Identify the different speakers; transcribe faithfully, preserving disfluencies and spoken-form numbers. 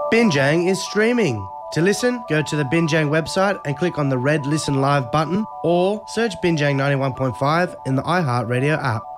Speaker 1: Binjang is streaming. To listen, go to the Binjang website and click on the red Listen Live button or search Binjang ninety-one point five in the iHeartRadio app.